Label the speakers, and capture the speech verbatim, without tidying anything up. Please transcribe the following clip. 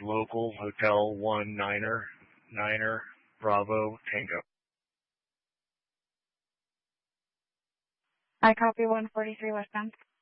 Speaker 1: local hotel one niner niner Bravo Tango.
Speaker 2: I copy one forty-three westbound.